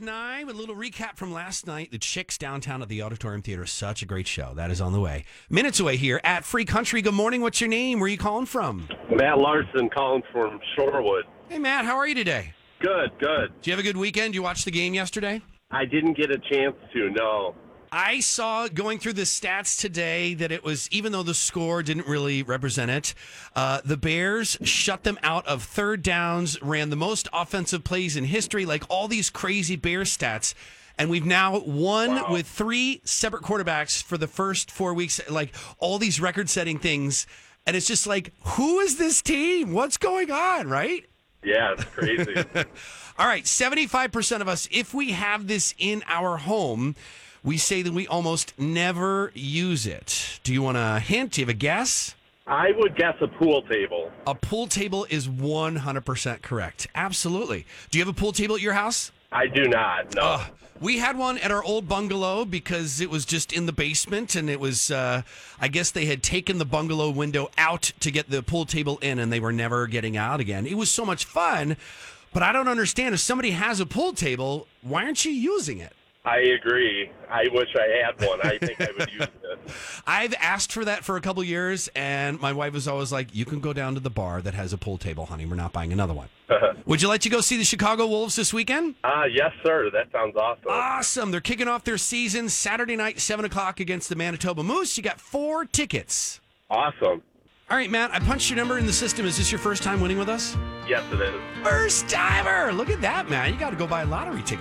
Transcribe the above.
9 with a little recap from last night. The Chicks downtown at the Auditorium Theater. Such a great show. That is on the way. Minutes away here at Free Country. Good morning. What's your name? Where are you calling from? Matt Larson calling from Shorewood. Hey, Matt. How are you today? Good. Did you have a good weekend? You watch the game yesterday? I didn't get a chance to, no. I saw going through the stats today that it was, even though the score didn't really represent it, the Bears shut them out of third downs, ran the most offensive plays in history, like all these crazy Bears stats. And we've now won with 3 separate quarterbacks for the first 4 weeks, like all these record-setting things. And it's just like, who is this team? What's going on, right? Yeah, it's crazy. All right, 75% of us, if we have this in our home, we say that we almost never use it. Do you want a hint? Do you have a guess? I would guess a pool table. A pool table is 100% correct. Absolutely. Do you have a pool table at your house? I do not, no. We had one at our old bungalow because it was just in the basement, and it was, I guess they had taken the bungalow window out to get the pool table in, and they were never getting out again. It was so much fun, but I don't understand. If somebody has a pool table, why aren't you using it? I agree. I wish I had one. I think I would use it. I've asked for that for a couple years, and my wife was always like, you can go down to the bar that has a pool table, honey. We're not buying another one. Would you like to go see the Chicago Wolves this weekend? Yes, sir. That sounds awesome. Awesome. They're kicking off their season Saturday night, 7 o'clock against the Manitoba Moose. You got 4 tickets. Awesome. All right, Matt, I punched your number in the system. Is this your first time winning with us? Yes, it is. First timer. Look at that, man. You got to go buy a lottery ticket.